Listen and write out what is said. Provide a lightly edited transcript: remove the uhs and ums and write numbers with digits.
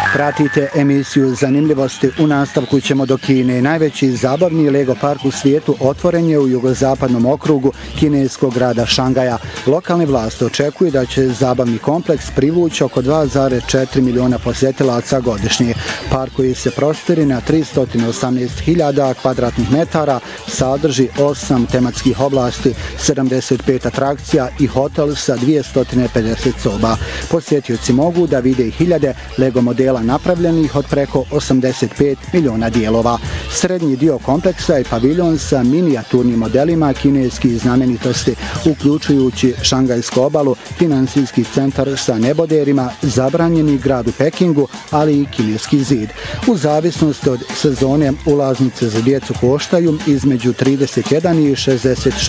Pratite emisiju Zanimljivosti. U nastavku ćemo do Kine. Najveći zabavni Lego park u svijetu otvoren je u jugozapadnom okrugu kineskog grada Šangaja. Lokalne vlasti očekuju da će zabavni kompleks privući oko 2,4 miliona posjetilaca godišnje. Park koji se prostire na 318.000 kvadratnih metara sadrži 8 tematskih oblasti, 75 atrakcija i hotel sa 250 soba. Posjetioci mogu da vide i hiljade Lego modela napravljenih od preko 85 miliona dijelova. Srednji dio kompleksa je paviljon sa minijaturnim modelima kineskih znamenitosti, uključujući Šangajsku obalu, financijski centar sa neboderima, zabranjeni grad u Pekingu, ali i Kineski zid. U zavisnosti od sezone ulaznice za djecu koštaju između 31 i 66